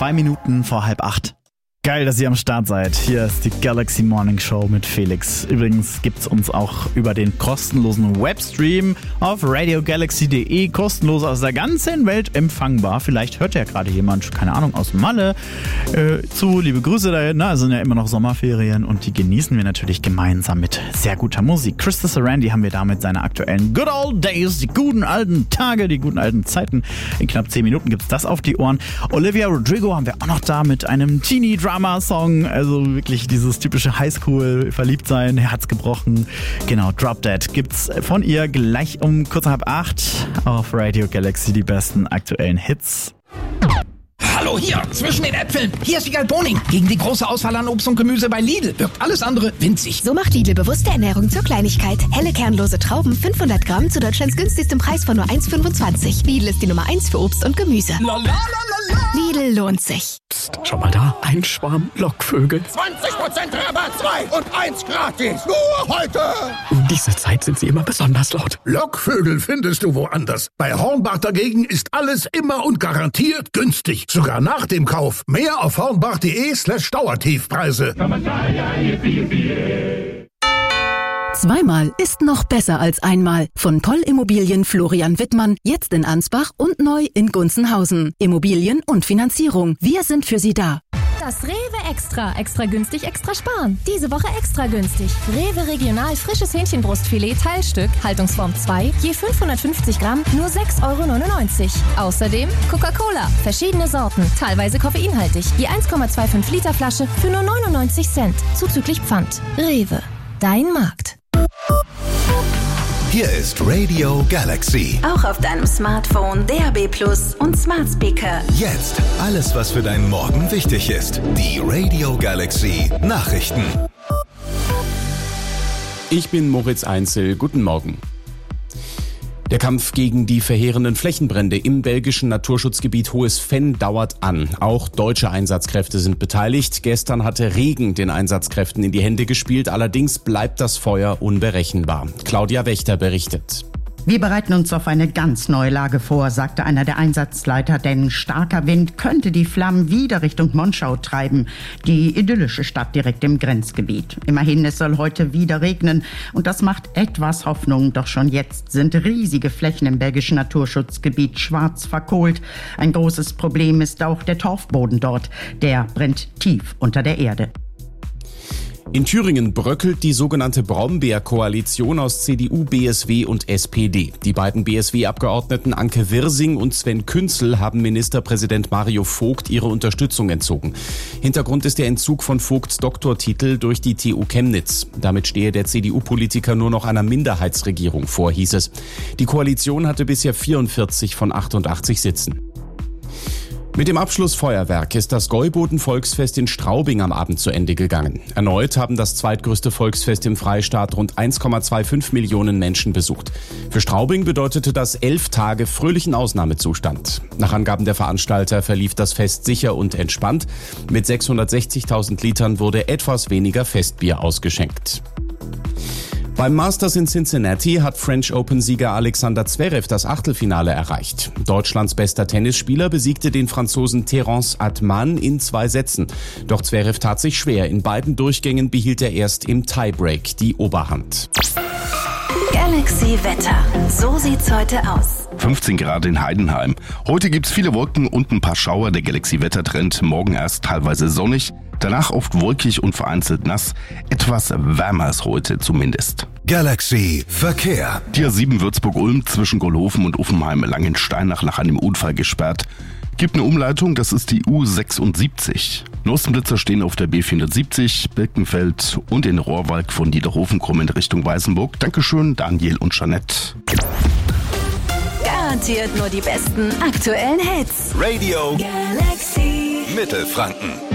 2 Minuten vor 7:30. Geil, dass ihr am Start seid. Hier ist die Galaxy Morning Show mit Felix. Übrigens gibt's uns auch über den kostenlosen Webstream auf radiogalaxy.de, kostenlos aus der ganzen Welt empfangbar. Vielleicht hört ja gerade jemand, keine Ahnung, aus Malle zu. Liebe Grüße dahin. Es sind ja immer noch Sommerferien und die genießen wir natürlich gemeinsam mit sehr guter Musik. Krista Sarandí haben wir da mit seiner aktuellen Good Old Days, die guten alten Tage, die guten alten Zeiten. In knapp 10 Minuten gibt's das auf die Ohren. Olivia Rodrigo haben wir auch noch da mit einem Teenie-Drama-Song. Also wirklich dieses typische Highschool, verliebt sein, Herz gebrochen. Genau, Drop Dead gibt's von ihr gleich um kurz nach 7:30 auf Radio Galaxy, die besten aktuellen Hits. Hallo hier, zwischen den Äpfeln. Hier ist Wiegald Boning. Gegen die große Auswahl an Obst und Gemüse bei Lidl wirkt alles andere winzig. So macht Lidl bewusste Ernährung zur Kleinigkeit. Helle kernlose Trauben, 500 Gramm zu Deutschlands günstigstem Preis von nur 1,25. Lidl ist die Nummer 1 für Obst und Gemüse. Lidl lohnt sich. Psst, schau mal da, ein Schwarm Lockvögel. 20% Rabatt, 2 und 1 gratis. Nur heute. Um diese Zeit sind sie immer besonders laut. Lockvögel findest du woanders. Bei Hornbach dagegen ist alles immer und garantiert günstig. Sogar nach dem Kauf. Mehr auf hornbach.de/Dauertiefpreise. Zweimal ist noch besser als einmal. Von Poll Immobilien Florian Wittmann, jetzt in Ansbach und neu in Gunzenhausen. Immobilien und Finanzierung. Wir sind für Sie da. Das Rewe Extra. Extra günstig, extra sparen. Diese Woche extra günstig. Rewe Regional frisches Hähnchenbrustfilet Teilstück, Haltungsform 2, je 550 Gramm, nur 6,99 €. Außerdem Coca-Cola, verschiedene Sorten, teilweise koffeinhaltig, je 1,25 Liter Flasche für nur 99 Cent, zuzüglich Pfand. Rewe, dein Markt. Hier ist Radio Galaxy. Auch auf deinem Smartphone, DAB+ und Smart Speaker. Jetzt alles, was für deinen Morgen wichtig ist. Die Radio Galaxy Nachrichten. Ich bin Moritz Einzel. Guten Morgen. Der Kampf gegen die verheerenden Flächenbrände im belgischen Naturschutzgebiet Hohes Venn dauert an. Auch deutsche Einsatzkräfte sind beteiligt. Gestern hatte Regen den Einsatzkräften in die Hände gespielt. Allerdings bleibt das Feuer unberechenbar. Claudia Wächter berichtet. Wir bereiten uns auf eine ganz neue Lage vor, sagte einer der Einsatzleiter, denn starker Wind könnte die Flammen wieder Richtung Monschau treiben, die idyllische Stadt direkt im Grenzgebiet. Immerhin, es soll heute wieder regnen und das macht etwas Hoffnung, doch schon jetzt sind riesige Flächen im belgischen Naturschutzgebiet schwarz verkohlt. Ein großes Problem ist auch der Torfboden dort, der brennt tief unter der Erde. In Thüringen bröckelt die sogenannte Brombeer-Koalition aus CDU, BSW und SPD. Die beiden BSW-Abgeordneten Anke Wirsing und Sven Künzel haben Ministerpräsident Mario Vogt ihre Unterstützung entzogen. Hintergrund ist der Entzug von Vogts Doktortitel durch die TU Chemnitz. Damit stehe der CDU-Politiker nur noch einer Minderheitsregierung vor, hieß es. Die Koalition hatte bisher 44 von 88 Sitzen. Mit dem Abschlussfeuerwerk ist das Gäuboden-Volksfest in Straubing am Abend zu Ende gegangen. Erneut haben das zweitgrößte Volksfest im Freistaat rund 1,25 Millionen Menschen besucht. Für Straubing bedeutete das 11 Tage fröhlichen Ausnahmezustand. Nach Angaben der Veranstalter verlief das Fest sicher und entspannt. Mit 660.000 Litern wurde etwas weniger Festbier ausgeschenkt. Beim Masters in Cincinnati hat French Open-Sieger Alexander Zverev das Achtelfinale erreicht. Deutschlands bester Tennisspieler besiegte den Franzosen Terence Atman in 2 Sätzen. Doch Zverev tat sich schwer. In beiden Durchgängen behielt er erst im Tiebreak die Oberhand. Galaxy Wetter. So sieht's heute aus. 15 Grad in Heidenheim. Heute gibt's viele Wolken und ein paar Schauer. Der Galaxy-Wettertrend. Morgen erst teilweise sonnig. Danach oft wolkig und vereinzelt nass. Etwas wärmer als heute zumindest. Galaxy Verkehr. Die A7 Würzburg-Ulm zwischen Gohlhofen und Uffenheim-Langensteinach nach einem Unfall gesperrt. Gibt eine Umleitung, das ist die U76. Nostenblitzer stehen auf der B470, Birkenfeld und in Rohrwalk von Niederhofen in Richtung Weißenburg. Dankeschön, Daniel und Jeanette. Garantiert nur die besten aktuellen Hits. Radio Galaxy Mittelfranken.